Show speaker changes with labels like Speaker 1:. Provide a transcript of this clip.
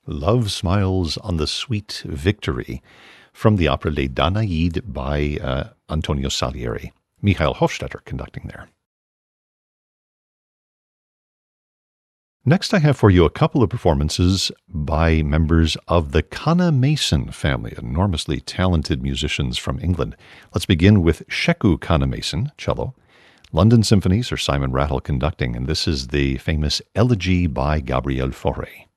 Speaker 1: Love Smiles on the Sweet Victory from the opera Les Danaïdes by Antonio Salieri. Michael Hofstetter conducting there. Next, I have for you a couple of performances by members of the Kannah-Mason family, enormously talented musicians from England. Let's begin with Sheku Kannah-Mason, cello. London Symphony, Sir Simon Rattle conducting, and this is the famous Elegy by Gabriel Fauré.